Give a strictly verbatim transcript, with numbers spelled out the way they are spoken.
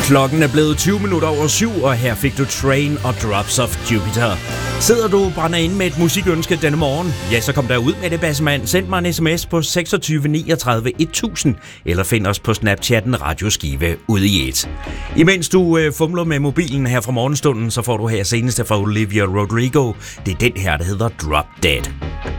Klokken er blevet tyve minutter over syv, og her fik du Train og Drops of Jupiter. Sidder du og brænder ind med et musikønske denne morgen? Ja, så kom der ud med det, bassemand. Send mig en sms på seksogtyve niogtredive tusind, eller find os på Snapchatten Radioskive ude i et. Imens du øh, fumler med mobilen her fra morgenstunden, så får du her seneste fra Olivia Rodrigo. Det er den her, der hedder Drop Dead.